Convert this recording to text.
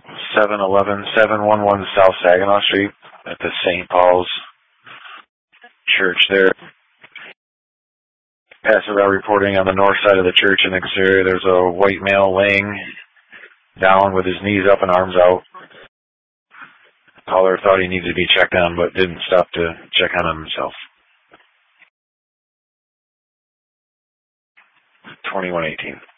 711 South Saginaw Street at the St. Paul's Church there. Passerby reporting on the north side of the church and exterior. There's a white male laying down with his knees up and arms out. Caller thought he needed to be checked on, but didn't stop to check on himself. 2118.